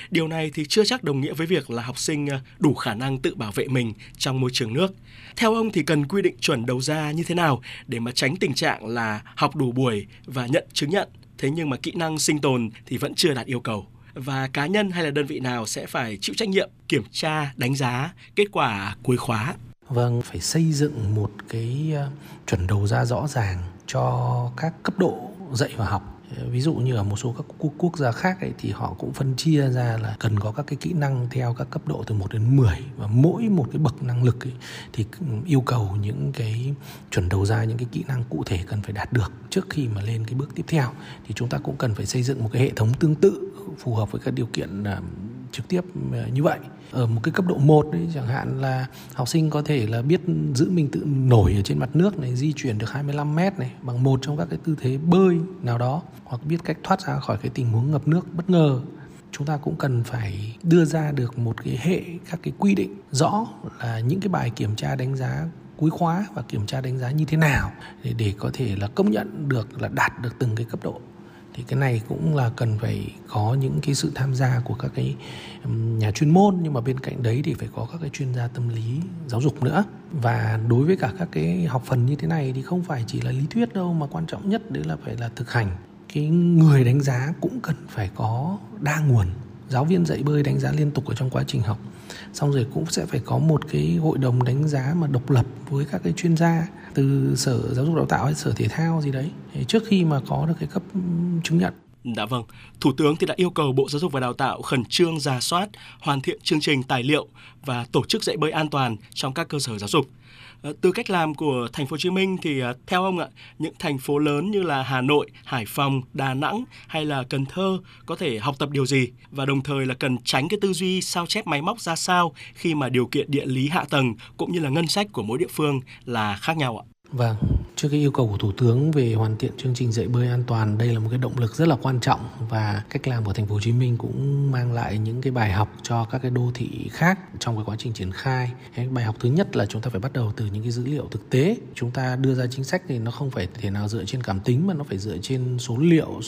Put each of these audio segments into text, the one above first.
Điều này thì chưa chắc đồng nghĩa với việc là học sinh đủ khả năng tự bảo vệ mình trong môi trường nước. Theo ông thì cần quy định chuẩn đầu ra như thế nào để mà tránh tình trạng là học đủ buổi và nhận chứng nhận, thế nhưng mà kỹ năng sinh tồn thì vẫn chưa đạt yêu cầu? Và cá nhân hay là đơn vị nào sẽ phải chịu trách nhiệm kiểm tra, đánh giá kết quả cuối khóa? Vâng, phải xây dựng một cái chuẩn đầu ra rõ ràng cho các cấp độ dạy và học. Ví dụ như ở một số các quốc gia khác ấy, thì họ cũng phân chia ra là cần có các cái kỹ năng theo các cấp độ từ 1 đến 10, và mỗi một cái bậc năng lực ấy, thì yêu cầu những cái chuẩn đầu ra, những cái kỹ năng cụ thể cần phải đạt được trước khi mà lên cái bước tiếp theo. Thì chúng ta cũng cần phải xây dựng một cái hệ thống tương tự phù hợp với các điều kiện trực tiếp như vậy. Ở một cái cấp độ 1 đấy, chẳng hạn là học sinh có thể là biết giữ mình tự nổi ở trên mặt nước này, di chuyển được 25 mét này bằng một trong các cái tư thế bơi nào đó, hoặc biết cách thoát ra khỏi cái tình huống ngập nước bất ngờ. Chúng ta cũng cần phải đưa ra được một cái hệ các cái quy định rõ là những cái bài kiểm tra đánh giá cuối khóa và kiểm tra đánh giá như thế nào để có thể là công nhận được là đạt được từng cái cấp độ. Thì cái này cũng là cần phải có những cái sự tham gia của các cái nhà chuyên môn, nhưng mà bên cạnh đấy thì phải có các cái chuyên gia tâm lý giáo dục nữa. Và đối với cả các cái học phần như thế này thì không phải chỉ là lý thuyết đâu, mà quan trọng nhất đấy là phải là thực hành. Cái người đánh giá cũng cần phải có đa nguồn. Giáo viên dạy bơi đánh giá liên tục ở trong quá trình học. Xong rồi cũng sẽ phải có một cái hội đồng đánh giá mà độc lập với các cái chuyên gia từ Sở Giáo dục Đào tạo hay Sở Thể thao gì đấy trước khi mà có được cái cấp chứng nhận. Dạ vâng, Thủ tướng thì đã yêu cầu Bộ Giáo dục và Đào tạo khẩn trương rà soát, hoàn thiện chương trình tài liệu và tổ chức dạy bơi an toàn trong các cơ sở giáo dục. Từ cách làm của thành phố Hồ Chí Minh thì theo ông ạ, những thành phố lớn như là Hà Nội, Hải Phòng, Đà Nẵng hay là Cần Thơ có thể học tập điều gì, và đồng thời là cần tránh cái tư duy sao chép máy móc ra sao khi mà điều kiện địa lý hạ tầng cũng như là ngân sách của mỗi địa phương là khác nhau ạ? Vâng, trước cái yêu cầu của Thủ tướng về hoàn thiện chương trình dạy bơi an toàn, đây là một cái động lực rất là quan trọng, và cách làm của thành phố Hồ Chí Minh cũng mang lại những cái bài học cho các cái đô thị khác trong cái quá trình triển khai. Cái bài học thứ nhất là chúng ta phải bắt đầu từ những cái dữ liệu thực tế. Chúng ta đưa ra chính sách thì nó không phải thể nào dựa trên cảm tính, mà nó phải dựa trên số liệu,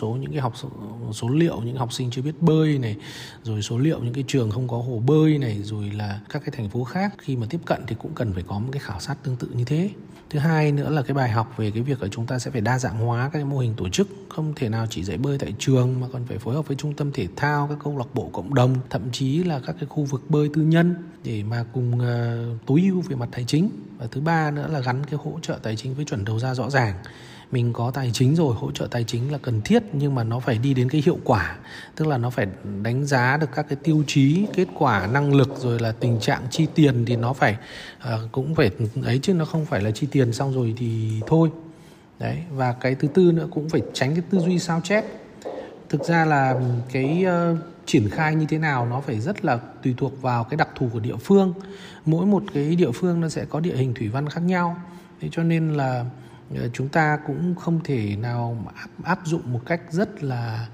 số liệu những học sinh chưa biết bơi này, rồi số liệu những cái trường không có hồ bơi này, rồi là các cái thành phố khác khi mà tiếp cận thì cũng cần phải có một cái khảo sát tương tự như thế. Thứ hai nữa là cái bài học về cái việc là chúng ta sẽ phải đa dạng hóa các cái mô hình tổ chức, không thể nào chỉ dạy bơi tại trường mà còn phải phối hợp với trung tâm thể thao, các câu lạc bộ cộng đồng, thậm chí là các cái khu vực bơi tư nhân để mà cùng tối ưu về mặt tài chính. Và thứ ba nữa là gắn cái hỗ trợ tài chính với chuẩn đầu ra rõ ràng. Mình có tài chính rồi, hỗ trợ tài chính là cần thiết, nhưng mà nó phải đi đến cái hiệu quả, tức là nó phải đánh giá được các cái tiêu chí, kết quả, năng lực, rồi là tình trạng chi tiền thì nó phải cũng phải ấy, chứ nó không phải là chi tiền xong rồi thì thôi. Đấy, và cái thứ tư nữa cũng phải tránh cái tư duy sao chép. Thực ra là cái triển khai như thế nào nó phải rất là tùy thuộc vào cái đặc thù của địa phương. Mỗi một cái địa phương nó sẽ có địa hình thủy văn khác nhau. Thế cho nên là chúng ta cũng không thể nào áp dụng một cách rất là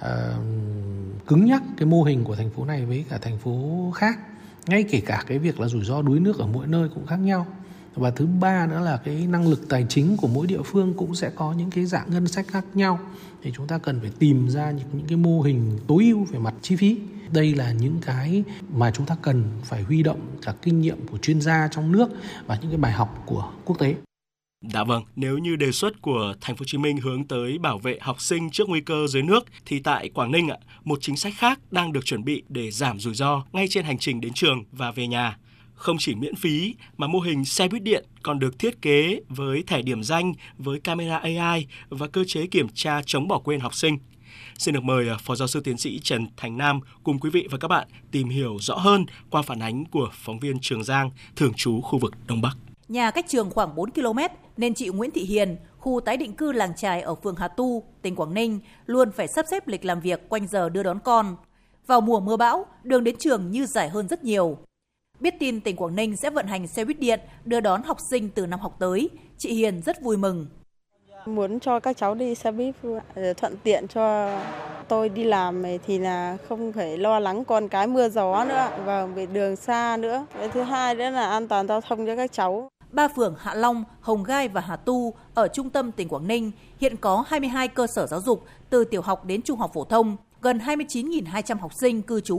cứng nhắc cái mô hình của thành phố này với cả thành phố khác. Ngay kể cả cái việc là rủi ro đuối nước ở mỗi nơi cũng khác nhau. Và thứ ba nữa là cái năng lực tài chính của mỗi địa phương cũng sẽ có những cái dạng ngân sách khác nhau. Thì chúng ta cần phải tìm ra những cái mô hình tối ưu về mặt chi phí. Đây là những cái mà chúng ta cần phải huy động cả kinh nghiệm của chuyên gia trong nước và những cái bài học của quốc tế. Dạ vâng, nếu như đề xuất của thành phố Hồ Chí Minh hướng tới bảo vệ học sinh trước nguy cơ dưới nước thì tại Quảng Ninh một chính sách khác đang được chuẩn bị để giảm rủi ro ngay trên hành trình đến trường và về nhà. Không chỉ miễn phí mà mô hình xe buýt điện còn được thiết kế với thẻ điểm danh, với camera AI và cơ chế kiểm tra chống bỏ quên học sinh. Xin được mời Phó Giáo sư Tiến sĩ Trần Thành Nam cùng quý vị và các bạn tìm hiểu rõ hơn qua phản ánh của phóng viên Trường Giang, thường trú khu vực Đông Bắc. Nhà cách trường khoảng 4 km nên chị Nguyễn Thị Hiền, khu tái định cư Làng Chài ở phường Hà Tu, tỉnh Quảng Ninh, luôn phải sắp xếp lịch làm việc quanh giờ đưa đón con. Vào mùa mưa bão, đường đến trường như dài hơn rất nhiều. Biết tin tỉnh Quảng Ninh sẽ vận hành xe buýt điện đưa đón học sinh từ năm học tới, chị Hiền rất vui mừng. Muốn cho các cháu đi xe buýt thuận tiện cho tôi đi làm thì là không phải lo lắng con cái mưa gió nữa và về đường xa nữa. Cái thứ hai nữa là an toàn giao thông cho các cháu. Ba phường Hạ Long, Hồng Gai và Hà Tu ở trung tâm tỉnh Quảng Ninh hiện có 22 cơ sở giáo dục từ tiểu học đến trung học phổ thông, gần 29.200 học sinh cư trú